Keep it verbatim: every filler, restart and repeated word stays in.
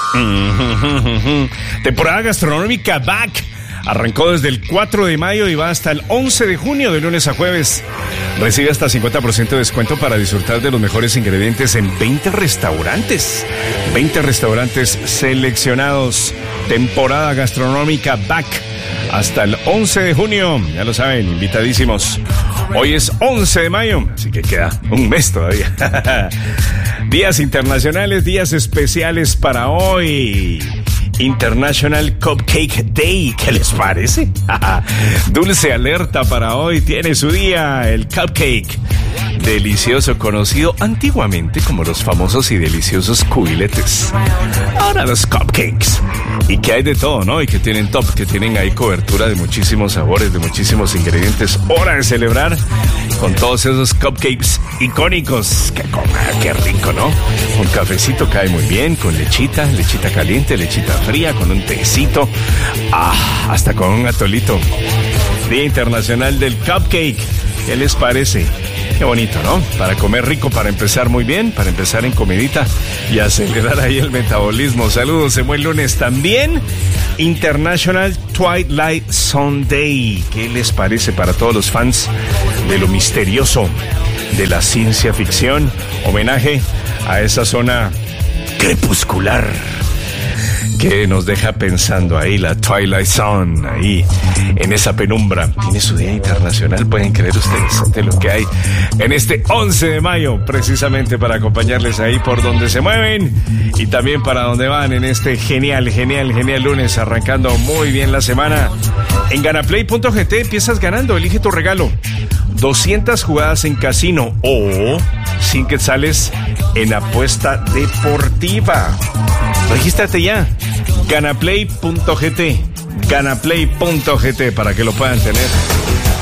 Temporada gastronómica Back. Arrancó desde el cuatro de mayo y va hasta el once de junio, de lunes a jueves. Recibe hasta cincuenta por ciento de descuento para disfrutar de los mejores ingredientes en veinte restaurantes. veinte restaurantes seleccionados. Temporada gastronómica Back. Hasta el once de junio. Ya lo saben, invitadísimos. Hoy es once de mayo, así que queda un mes todavía. Días internacionales, días especiales para hoy. International Cupcake Day, ¿qué les parece? Dulce alerta para hoy, tiene su día, el cupcake. Delicioso, conocido antiguamente como los famosos y deliciosos cubiletes. Ahora los cupcakes. Y que hay de todo, ¿no? Y que tienen top, que tienen ahí cobertura de muchísimos sabores, de muchísimos ingredientes. Hora de celebrar con todos esos cupcakes icónicos. Qué comer, qué rico, ¿no? Un cafecito cae muy bien, con lechita, lechita caliente, lechita fría, con un tecito. Ah, hasta con un atolito. Día Internacional del Cupcake. ¿Qué les parece? Qué bonito, ¿no? Para comer rico, para empezar muy bien, para empezar en comidita y acelerar ahí el metabolismo. Saludos, se buen lunes también. International Twilight Sunday. ¿Qué les parece para todos los fans de lo misterioso, de la ciencia ficción? Homenaje a esa zona crepuscular que nos deja pensando ahí, la Twilight Zone, ahí, en esa penumbra. Tiene su día internacional, pueden creer ustedes, de lo que hay en este once de mayo, precisamente para acompañarles ahí por donde se mueven y también para donde van en este genial, genial, genial lunes, arrancando muy bien la semana. En Ganaplay punto g t empiezas ganando, elige tu regalo. doscientas jugadas en casino o cien quetzales en apuesta deportiva. Regístrate ya. Ganaplay punto g t. Ganaplay punto g t para que lo puedan tener.